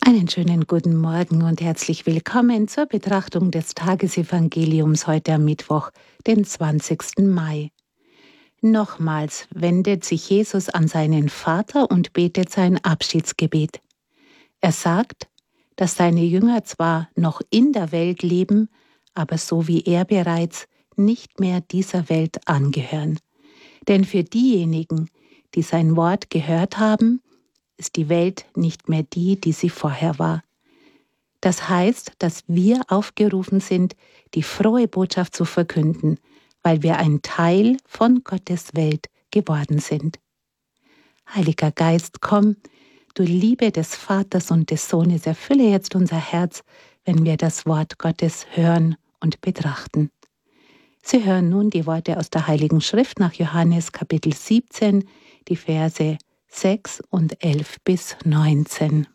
Einen schönen guten Morgen und herzlich willkommen zur Betrachtung des Tagesevangeliums heute am Mittwoch, den 20. Mai. Nochmals wendet sich Jesus an seinen Vater und betet sein Abschiedsgebet. Er sagt, dass seine Jünger zwar noch in der Welt leben, aber so wie er bereits nicht mehr dieser Welt angehören. Denn für diejenigen, die sein Wort gehört haben, ist die Welt nicht mehr die, die sie vorher war. Das heißt, dass wir aufgerufen sind, die frohe Botschaft zu verkünden, weil wir ein Teil von Gottes Welt geworden sind. Heiliger Geist, komm, du Liebe des Vaters und des Sohnes, erfülle jetzt unser Herz, wenn wir das Wort Gottes hören und betrachten. Sie hören nun die Worte aus der Heiligen Schrift nach Johannes Kapitel 17, die Verse 6 und 11 bis 19.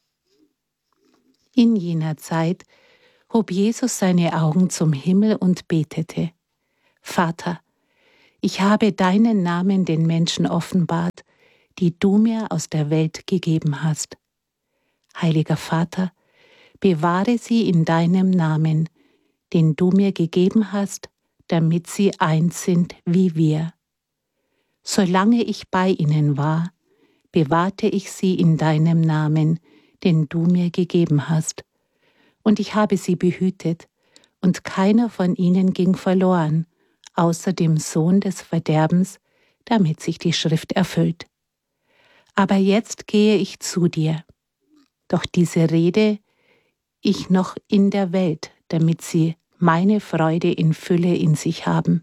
In jener Zeit hob Jesus seine Augen zum Himmel und betete: Vater, ich habe deinen Namen den Menschen offenbart, die du mir aus der Welt gegeben hast. Heiliger Vater, bewahre sie in deinem Namen, den du mir gegeben hast, damit sie eins sind wie wir. Solange ich bei ihnen war, bewahrte ich sie in deinem Namen, den du mir gegeben hast. Und ich habe sie behütet, und keiner von ihnen ging verloren, außer dem Sohn des Verderbens, damit sich die Schrift erfüllt. Aber jetzt gehe ich zu dir. Doch diese rede ich noch in der Welt, damit sie meine Freude in Fülle in sich haben.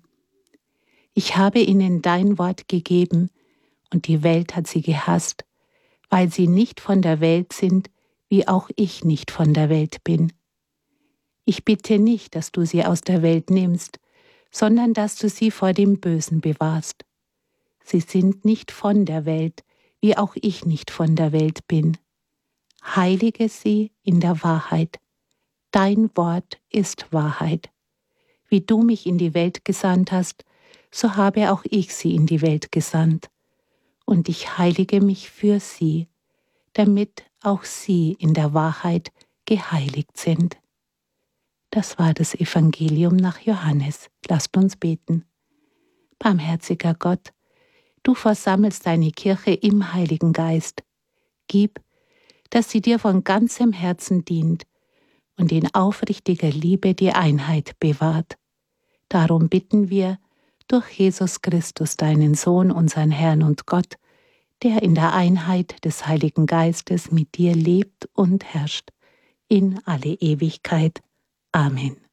Ich habe ihnen dein Wort gegeben, und die Welt hat sie gehasst, weil sie nicht von der Welt sind, wie auch ich nicht von der Welt bin. Ich bitte nicht, dass du sie aus der Welt nimmst, sondern dass du sie vor dem Bösen bewahrst. Sie sind nicht von der Welt, wie auch ich nicht von der Welt bin. Heilige sie in der Wahrheit. Dein Wort ist Wahrheit. Wie du mich in die Welt gesandt hast, so habe auch ich sie in die Welt gesandt. Und ich heilige mich für sie, damit auch sie in der Wahrheit geheiligt sind. Das war das Evangelium nach Johannes. Lasst uns beten. Barmherziger Gott, du versammelst deine Kirche im Heiligen Geist. Gib, dass sie dir von ganzem Herzen dient und in aufrichtiger Liebe die Einheit bewahrt. Darum bitten wir durch Jesus Christus, deinen Sohn, unseren Herrn und Gott, der in der Einheit des Heiligen Geistes mit dir lebt und herrscht, in alle Ewigkeit. Amen.